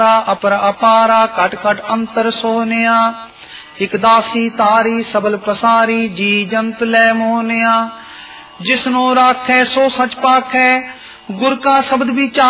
ਅਪਰ ਅਪਾਰਾ ਕਟ ਕਟ ਅੰਤਰ ਸੋਹਣਿਆ। ਇਕ ਦਾਸੀ ਤਾਰੀ ਸਬਲ ਪਸਾਰੀ ਜੀ ਜੰਤ ਲੈ ਮੋਹਨਿਆ। ਜਿਸਨੂੰ ਰਾਖੈ ਸੋ ਸਚ ਪਾਖੈ ਗੁਰ ਕਾ ਸ਼ਬਦ ਵਿਚਾਰ।